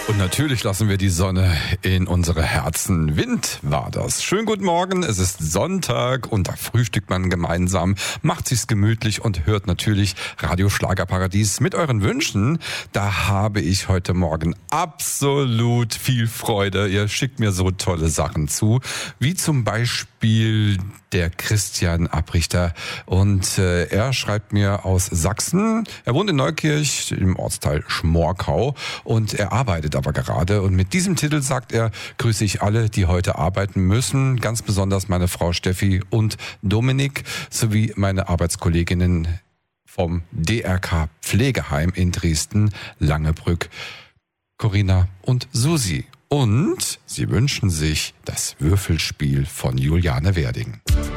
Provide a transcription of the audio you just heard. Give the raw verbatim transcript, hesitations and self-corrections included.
Und natürlich lassen wir die Sonne in unsere Herzen. Wind war das. Schönen guten Morgen, es ist Sonntag und da frühstückt man gemeinsam, macht sich's gemütlich und hört natürlich Radio Schlagerparadies mit euren Wünschen. Da habe ich heute Morgen absolut viel Freude. Ihr schickt mir so tolle Sachen zu, wie zum Beispiel der Christian Abrichter. Und äh, er schreibt mir aus Sachsen. Er wohnt in Neukirch im Ortsteil Schmorkau und er arbeitet aber gerade. Und mit diesem Titel sagt er, grüße ich alle, die heute arbeiten müssen. Ganz besonders meine Frau Steffi und Dominik sowie meine Arbeitskolleginnen vom D R K Pflegeheim in Dresden, Langebrück, Corinna und Susi. Und sie wünschen sich das Würfelspiel von Juliane Werding.